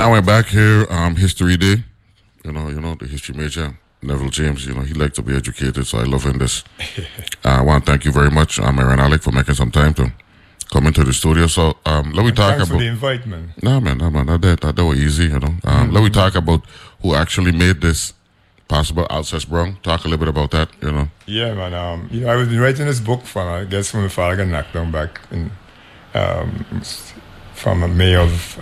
I went back here, History Day. You know, the history major, Neville James, he liked to be educated, so I love him this. I want to thank you very much, Aaron Alec, for making some time to come into the studio. So, let me talk Thanks about... for the invite, man. Nah, man, that was easy, Let me talk about who actually made this possible, Alcest Brown. Talk a little bit about that, Yeah, man. I was writing this book from my father got knocked down back in... from May of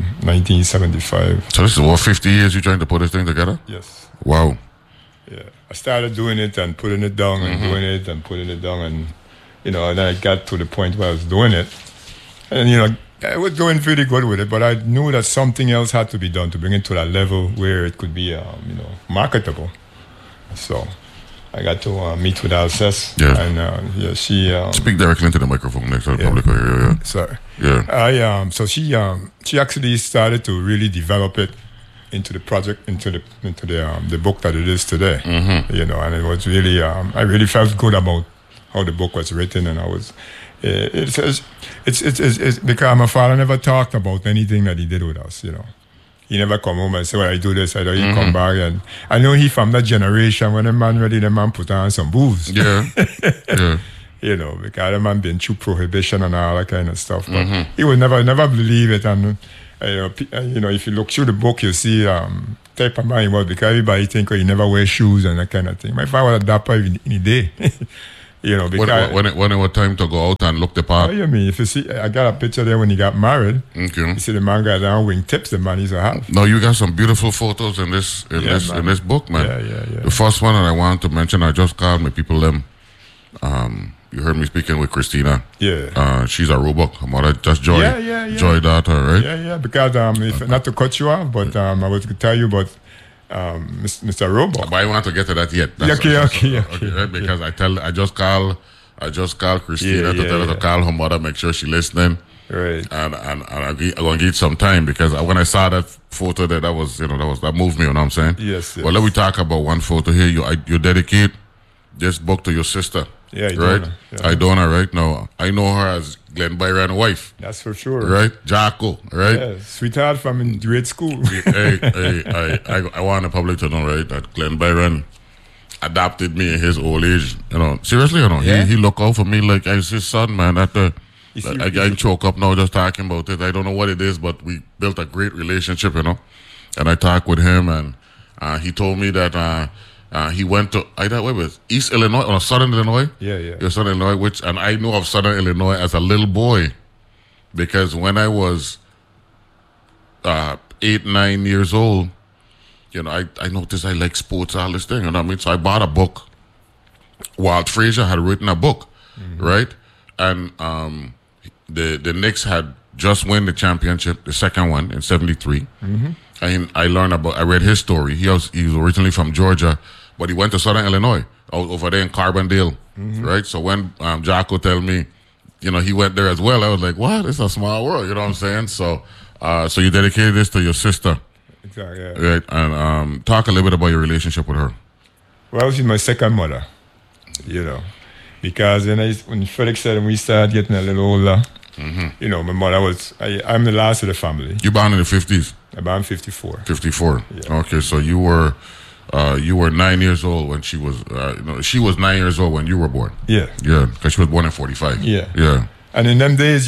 1975. So this is what, 50 years you trying to put this thing together? Yes. Wow. Yeah. I started doing it and putting it down and doing it and putting it down and, and then I got to the point where I was doing it. And, I was going pretty good with it, but I knew that something else had to be done to bring it to that level where it could be, marketable. So I got to meet with Alcest. Yeah. And, she... Speak directly into the microphone next to the public. Yeah. Sorry. Yeah. So she actually started to really develop it into the project, into the book that it is today. Mm-hmm. And it was really I really felt good about how the book was written, and I was it's because my father never talked about anything that he did with us. He never come home and say, well, I do this, I do. He come back, and I know he from that generation when the man put on some booze. Yeah. Yeah. Because the man been through prohibition and all that kind of stuff. But he would never believe it. And, if you look through the book, you see type of man he was, because everybody think he never wear shoes and that kind of thing. My father was a dapper in the day. Because... When it was time to go out and look the part. What do you mean? If you see, I got a picture there when he got married. Okay. You see the man got down wing tips the man used to have. No, you got some beautiful photos in this book, man. Yeah. The first one that I want to mention, I just called my people them. You heard me speaking with Christina. Yeah. She's a Roebuck. Her mother, just Joy. Yeah. Joy daughter, right? Yeah. Because if not to cut you off, but I was going to tell you about Mr. Roebuck. But I want to get to that yet. Okay. Right? Because I just called Christina to tell her to call her mother, make sure she's listening. Right. And I'm going to give some time, because when I saw that photo, that moved me. You know what I'm saying? Yes. Well, let me talk about one photo here. You dedicate this book to your sister. Yeah, right? Idona, right? Now, I know her as Glenn Byron's wife. That's for sure. Right? Jacko, right? Yeah, sweetheart from in grade school. I want the public to know, right, that Glenn Byron adopted me in his old age. Seriously, Yeah. He look out for me like I was his son, man. I choke up now just talking about it. I don't know what it is, but we built a great relationship, And I talked with him, and he told me that he went to East Illinois or Southern Illinois. Yeah. Southern Illinois, and I know of Southern Illinois as a little boy, because when I was 8, 9 years old, I noticed I like sports, all this thing, you know what I mean? So I bought a book. Walt Frazier had written a book, right? And the Knicks had just won the championship, the second one in '73. And I read his story. He was originally from Georgia, but he went to Southern Illinois, over there in Carbondale, right? So when Jacko told me, he went there as well, I was like, what? It's a small world, you know what I'm saying? So you dedicated this to your sister. Exactly, yeah. Right? And talk a little bit about your relationship with her. Well, she's my second mother, because when Felix said when we started getting a little older, my mother I'm the last of the family. You born in the 50s? I'm born 54. 54. Yeah. Okay, so you were 9 years old when she was. She was 9 years old when you were born. Yeah. Yeah, because she was born in 45. Yeah. Yeah. And in them days,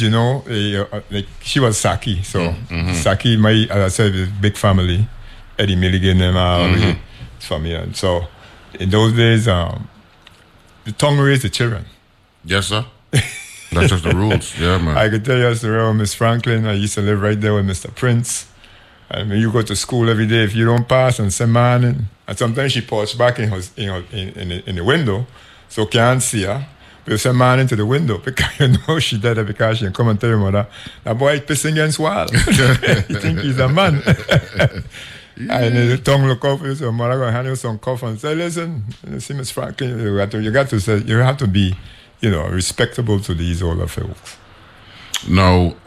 she was Saki. So Saki, as I said, is big family. Eddie Milligan and all from here. And so in those days, the tongue raised the children. Yes, sir. That's just the rules. Yeah, man. I could tell you, I used to remember Miss Franklin. I used to live right there with Mr. Prince. And when you go to school every day, if you don't pass and say morning, and sometimes she pours back in the window, so can't see her. But you say morning to the window, because she did it, because she come and tell your mother, that boy is pissing against wall. You think he's a man. Yeah. And the tongue look up, so mother going to hand you some coffee and say, listen, see Miss Franklin, you have to be, respectable to these older folks. No,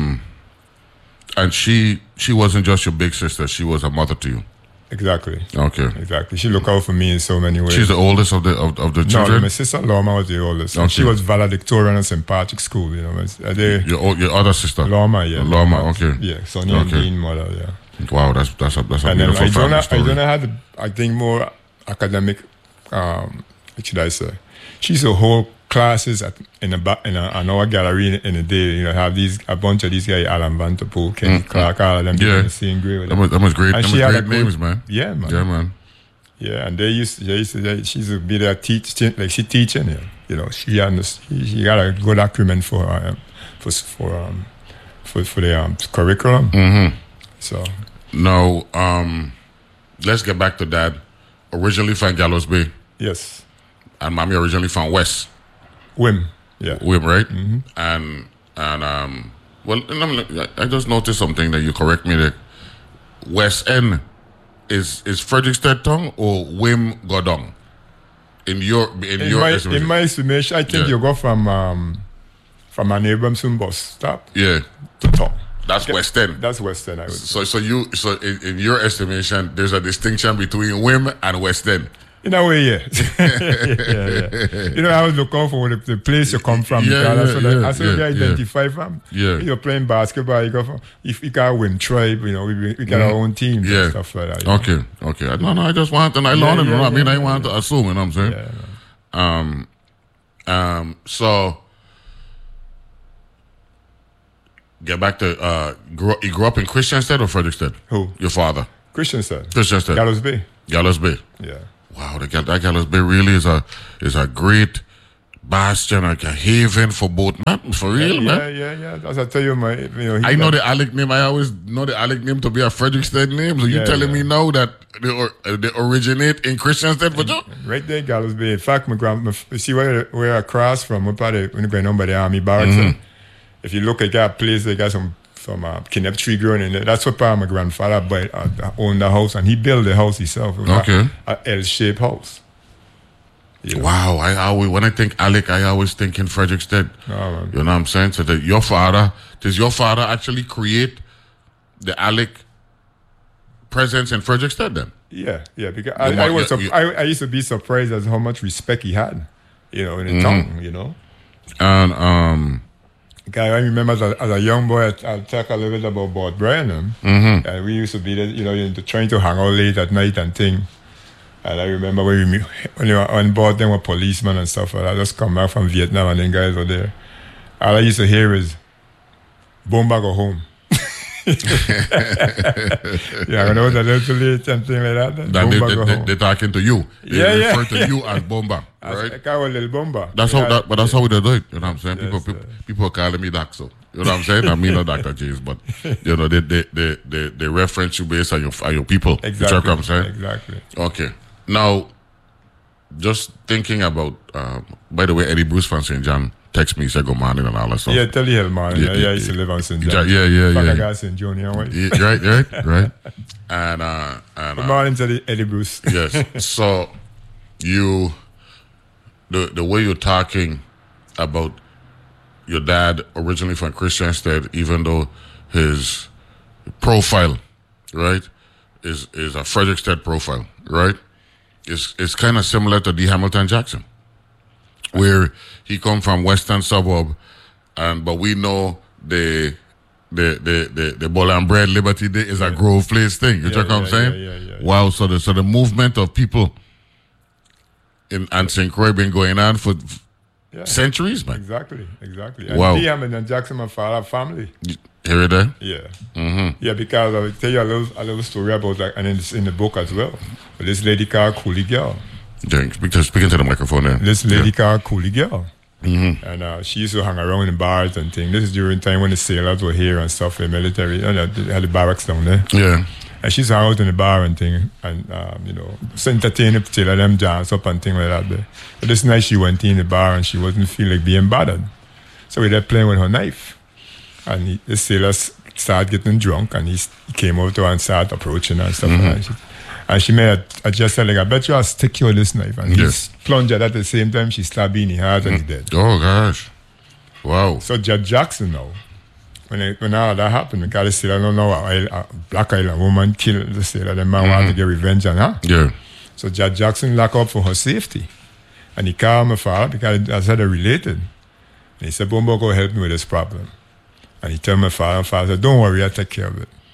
and she wasn't just your big sister, she was a mother to you. Exactly. Okay. Exactly. She looked out for me in so many ways. She's the oldest of the children? No, my sister Lorma was the oldest. Okay. She was valedictorian at St. Patrick's School, Your other sister? Lorma, yeah. Lorma, okay. Yeah, Sonia and Dean mother, yeah. Wow, that's a And then beautiful family story. Idonna had, I think, more academic, what should I say? She used to hold classes in our gallery in a day. You know, have a bunch of these guys, Alan Vanderpool, Kenny Clark, all of them in the same grade with them. That was great. And That was great names, man. Yeah, man. Yeah, man. Yeah, and she used to be there teaching, like she teaching here. You know, she got a good acumen for the curriculum. Mm-hmm. So now, let's get back to Dad. Originally from Gallows Bay, yes, and Mommy originally from West. Wim, yeah, Wim, right? Mm-hmm. And well, I just noticed something that you correct me there. West End is Frederickstead tongue or Wim Godong? In my estimation, I think you go from an Abramson bus stop to town. That's West End. That's West End, I would say. So in your estimation, there's a distinction between Wim and West End. In a way, yeah. yeah. You know, I was looking for the place you come from. That's what they identify from. Yeah. You're playing basketball, you go from, if you got Wim Tribe, you know, we got our own team and stuff like that. Okay. No, I just want to, I learned it. I mean, I want to assume, you know what I'm saying? Yeah. So, get back to, you grew up in Christianstead or Frederickstead? Who? Your father? Christianstead. Gallows Bay. Yeah. Wow, that Gallows Bay really is a great bastion, like a haven for both men, for real, man. Yeah. As I tell you, I know the Alec name. I always know the Alec name to be a Frederickstead name. So you telling me now that they originate in Christianstead for you? Right there, Gallows Bay. In fact, you see where I cross from, when you're going on by the army barracks. If you look at that place, they got some kinep tree growing in there. That's what my grandfather owned the house, and he built the house himself. It was a L-shaped house. You know? Wow, when I think Alec, I always think in Frederickstead. Oh, you know what I'm saying? So that does your father actually create the Alec presence in Frederickstead then? Yeah, because I used to be surprised at how much respect he had, you know, in the town, you know. And I remember as a young boy, I'll talk a little bit about Bob Bryan. And we used to be there, you know, trying to hang out late at night and thing. And I remember when we were on board, them were policemen and stuff like that. I just come back from Vietnam and then guys were there. All I used to hear is, Bomba go home. Yeah, when I was a little late and thing like that. They're talking to you. They refer to you as Bomba, right? I call Little Bomba. That's how they do it. You know what I'm saying? People are calling me Doc, so you know what I'm saying? I mean, not Dr. James, but you know, they reference you based on your people. Exactly. You know what I'm saying? Exactly. Okay. Now, just thinking about, by the way, Eddie Bruce from St. John text me, said good morning and all that stuff. Yeah, tell you morning. I used to live on St. John. Yeah. St. John, you know what? Right. And good morning to Eddie Bruce. Yes. So, the way you're talking about your dad originally from Christianstead, even though his profile, right, is a Frederickstead profile, right? It's kind of similar to D. Hamilton Jackson, where he come from western suburb, but we know the Bowl and Bread Liberty Day is a Grove Place thing. You know what I'm saying? Yeah. Wow. So the movement of people in St. Croix been going on for centuries, man. Exactly. Wow. And D. Hamilton Jackson, my father family. Hear it there? Yeah. Mm-hmm. Yeah, because I'll tell you a little story about that, and it's in the book as well. But this lady called Coolie Girl. Speaking to the microphone there. This lady called Coolie Girl. Mm-hmm. And she used to hang around in bars and things. This is during time when the sailors were here and stuff, the military, they had the barracks down there. Yeah. And she's hang out in the bar and thing, and you know, so entertain the sailor them dance up and thing like that there. But this night she went in the bar and she wasn't feeling like being bothered. So we were there playing with her knife. And the sailor started getting drunk, and he came over to her and started approaching her and stuff like that. And she made a gesture like, I bet you I'll stick you with this knife. And he plunged at the same time, she stabbed him in the heart and he dead. Oh, gosh. Wow. So Judge Jackson now, when all that happened, because the sailor don't know a Black Island woman killed the sailor, the man wanted to get revenge on her. Yeah. So Judge Jackson locked up for her safety. And he called my father, because I said they're related. And he said, Bombo, go help me with this problem. And he told my father said, don't worry, I'll take care of it.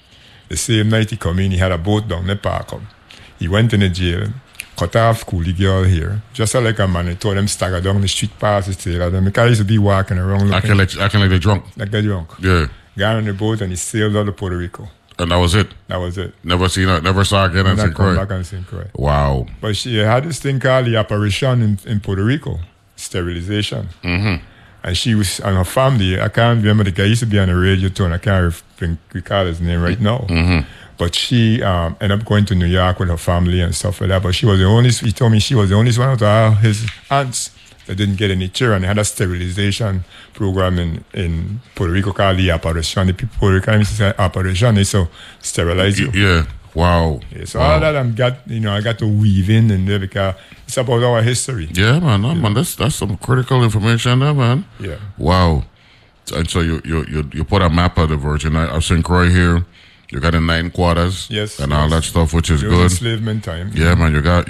The same night he come in, he had a boat down the park up. He went in the jail, cut off coolie girl here, just like a man. He told them stagger down the street past the tail. Them because he used to be walking around acting like they're drunk. Like they're drunk. Yeah. Got on the boat and he sailed out of Puerto Rico. And that was it. That was it. Never saw again in St. Come Croix. back in St. Croix. Wow. But she had this thing called the apparition in Puerto Rico, sterilization. Mm-hmm. And she was, and her family, I can't remember the guy, he used to be on the radio too, and I can't recall his name right now. Mm-hmm. But she ended up going to New York with her family and stuff like that. But she was the only, he told me she was the only one out of all his aunts that didn't get any children. They had a sterilization program in Puerto Rico called the apparition. The people in Puerto Rico used to say apparition, they so sterilize you. Yeah. Wow. Yeah, so wow. all that I got to weave in there because it's about our history. Yeah, man. No, man, that's some critical information there, man. Yeah. Wow. And so you put a map of the Virgin of St. Croix here. You got the 9 quarters. Yes. And all that stuff, which is good. Enslavement time. Yeah, man. You got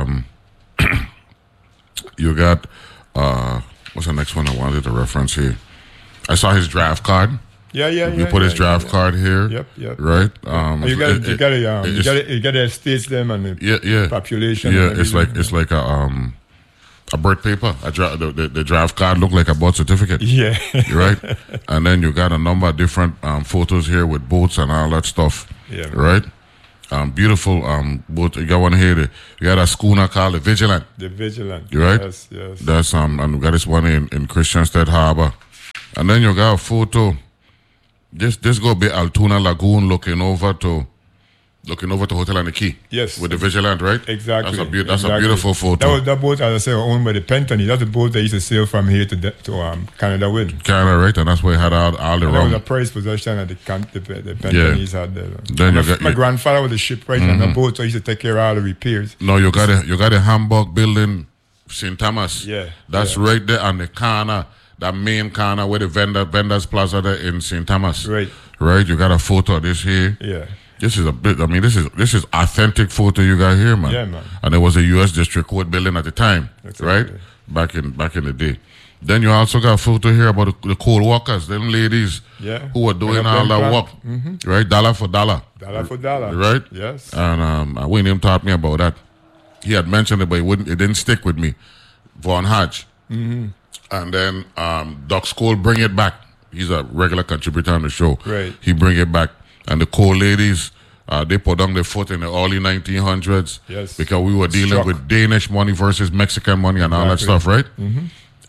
you got what's the next one I wanted to reference here? I saw his draft card. Yeah. You put his draft card here. Yep. Right. You got the estates them and the population. Yeah, it's like a birth paper. The draft card looked like a birth certificate. Yeah. Right. And then you got a number of different photos here with boats and all that stuff. Yeah. Right. Beautiful boat. You got one here. You got a schooner called the Vigilant. The Vigilant. You right? Yes. That's and we got this one in Christiansted Harbor. And then you got a photo. This go be Altoona Lagoon looking over to Hotel on the Key. Yes. With the Vigilant, right? Exactly. That's a beautiful photo. That boat, as I said, owned by the Pentony. That's the boat that used to sail from here to Canada with. Canada, right? And that's where it had all the rum. That was a prized possession that the Pentonys had there. Then my grandfather was the shipwright on the boat, so he used to take care of all the repairs. No, you got the Hamburg building, St. Thomas. Yeah. That's right there on the corner. That main corner where the Vendors Plaza there in St. Thomas. Right. You got a photo of this here. Yeah. This is this is authentic photo you got here, man. Yeah, man. And it was a U.S. District Court building at the time, right? Back in the day. Then you also got a photo here about the coal workers, them ladies who were doing all that work, right? Dollar for dollar. Dollar for dollar. Right? Yes. And William taught me about that. He had mentioned it, but it didn't stick with me. Von Hodge. Mm-hmm. And then Doc Skoll bring it back. He's a regular contributor on the show. Right. He bring it back. And the coal ladies, they put down their foot in the early 1900s. Yes. Because we were dealing with Danish money versus Mexican money and all that stuff, right? Mm-hmm.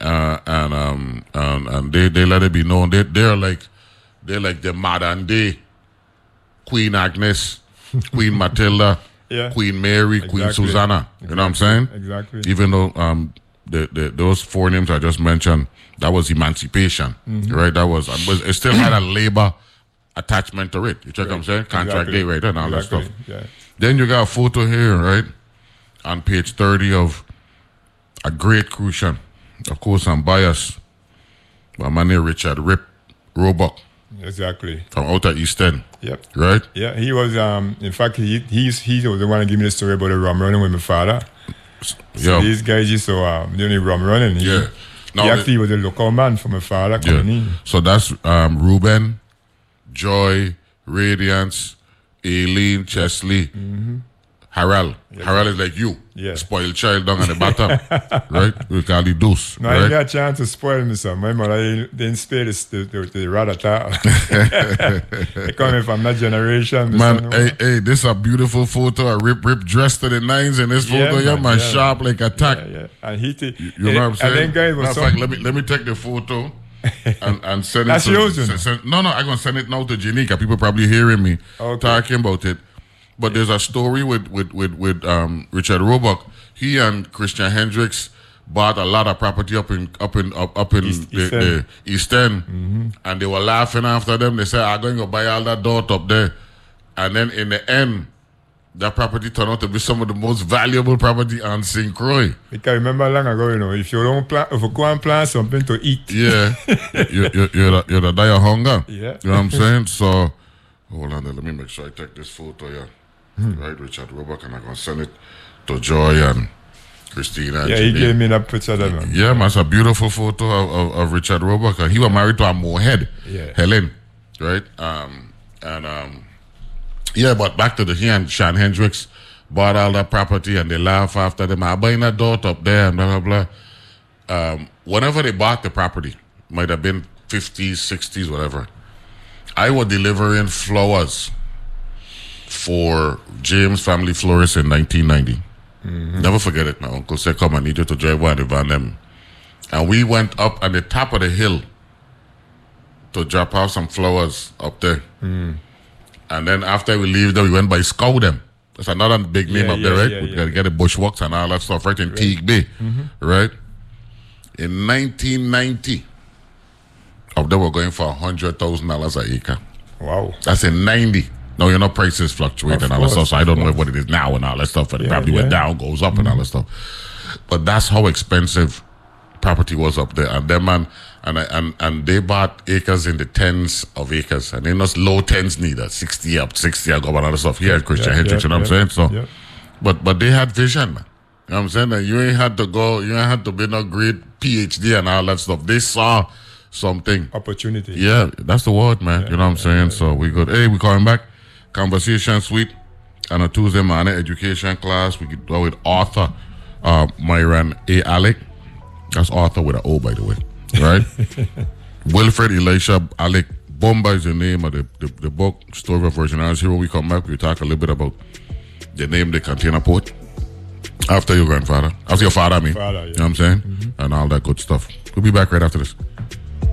And they let it be known. They're like the modern day Queen Agnes, Queen Matilda, Queen Mary, Queen Susanna. You know what I'm saying? Exactly. Even though those 4 names I just mentioned, that was emancipation, right? That was it still had a labor attachment to it. You check what I'm saying? Contract day, right? And all that stuff. Yeah. Then you got a photo here, right? On page 30 of a great Crucian. Of course, I'm biased. But my name Richard Rip Roebuck. Exactly. From out of East End. Yep. Right? Yeah, he was, in fact, he was the one to give me the story about the rum running with my father. So these guys used to doing rum running. He actually was a local man for my father coming in. So that's Ruben, Joy, Radiance, Aileen, Chesley, Harrell. Harrell is like you. Yeah. Spoiled child down at the bottom. Right? We call the deuce. No, I got a chance to spoil me some. My mother didn't spare the rat-a-tat. They coming from that generation. Man, hey, this is a beautiful photo. A Rip dressed to the nines in this photo. Man, sharp like a tack. Yeah. And he you know what I'm saying? And then guys was let me take the photo and send it That's to yours, No, I'm going to send it now to Janika. People probably hearing me talking about it. But there's a story with Richard Roebuck. He and Christian Hendricks bought a lot of property up in the East End, and they were laughing after them. They said, "I'm going to buy all that dirt up there," and then in the end, that property turned out to be some of the most valuable property on St. Croix. Because remember long ago, if you go and plant something to eat, you're the die of hunger. Yeah. You know what I'm saying? So hold on, let me make sure I take this photo. Yeah. Right, Richard Roebuck, and I'm going to send it to Joy and Christina. Yeah, he gave me that picture there, man. Yeah, man, it's a beautiful photo of Richard Roebuck. And he was married to a Moorhead, Helen, right? Yeah, but back to he and Sean Hendricks bought all that property and they laugh after them. I'm buying that dot up there and blah, blah, blah. Whenever they bought the property, might have been 50s, 60s, whatever, I was delivering flowers for James Family Florist in 1990. Never forget it. My uncle said, come, I need you to drive one of the van them. And we went up at the top of the hill to drop off some flowers up there. And then after we leave there, we went by Scout them. That's another big name up there, right? We gotta get the bushwalks and all that stuff right in Teague Bay, right? In 1990, up there we're going for $100,000 an acre. Wow. That's in 90. No, you know, prices fluctuate and all that stuff, so I don't know what it is now and all that stuff. And it probably went down, goes up and all that stuff. But that's how expensive property was up there. And them man, and they bought acres in the tens of acres. And they not low tens neither. 60 up, 60 up, and all that stuff. Here at Christian Hendricks, you know what I'm saying? So, but they had vision, man. You know what I'm saying? And you ain't had to go, you ain't had to be no great PhD and all that stuff. They saw something. Opportunity. Yeah, that's the word, man. You know what I'm saying? So we good. Hey, we coming back. Conversation Suite on a Tuesday morning education class. We could go with author Myron A. Alec. That's author with an O, by the way, right? Wilfred Elisha Alec Bomba is the name of the book, Story of Virgin Islands. Here when we come back, we talk a little bit about the name the container port after your grandfather, after your father, I mean. Father, you know what I'm saying? And all that good stuff. We'll be back right after this.